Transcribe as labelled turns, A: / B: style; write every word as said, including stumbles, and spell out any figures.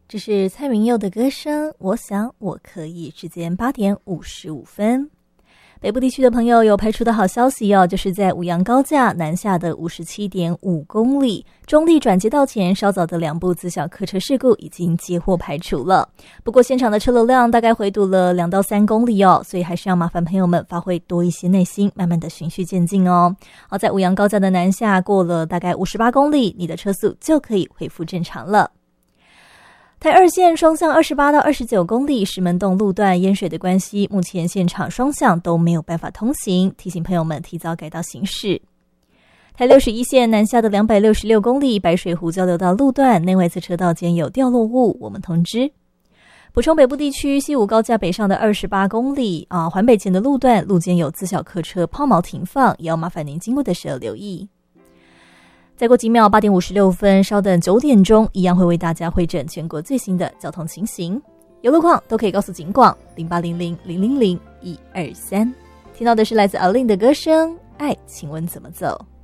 A: 这是蔡明佑的歌声，我想我可以。时间八点五十五分。北部地区的朋友有排除的好消息哦，就是在五杨高架南下的五十七点五公里中立转接道前，稍早的两部自小客车事故已经接获排除了。不过现场的车流量大概回堵了两到三公里哦，所以还是要麻烦朋友们发挥多一些耐心，慢慢的循序渐进哦。好，在五杨高架的南下过了大概五十八公里，你的车速就可以恢复正常了。台二线双向二十八到二十九公里石门洞路段淹水的关系，目前现场双向都没有办法通行，提醒朋友们提早改道行驶。台六十一线南下的两百六十六公里白水湖交流道路段内外侧车道间有掉落物，我们通知。补充北部地区西武高架北上的二十八公里啊，环北前的路段路间有自小客车抛锚停放，也要麻烦您经过的时候留意。再过几秒，八点五十六分，稍等九点钟，一样会为大家汇整全国最新的交通情形。有路况都可以告诉警广零八零零零零零一二三。听到的是来自阿令的歌声《爱，请问怎么走》。